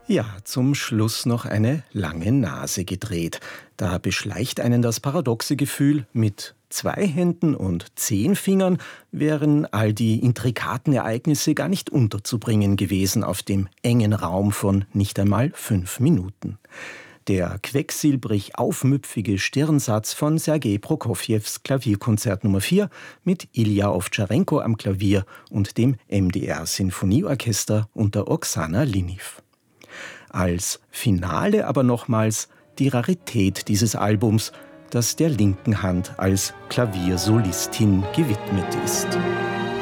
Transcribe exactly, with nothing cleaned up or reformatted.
Ja, zum Schluss noch eine lange Nase gedreht. Da beschleicht einen das paradoxe Gefühl, mit zwei Händen und zehn Fingern wären all die intrikaten Ereignisse gar nicht unterzubringen gewesen auf dem engen Raum von nicht einmal fünf Minuten. Der quecksilbrig aufmüpfige Stirnsatz von Sergei Prokofjews Klavierkonzert Nummer vier mit Ilja Ovtcharенko am Klavier und dem M D R-Sinfonieorchester unter Oksana Liniw. Als Finale aber nochmals die Rarität dieses Albums, das der linken Hand als Klaviersolistin gewidmet ist.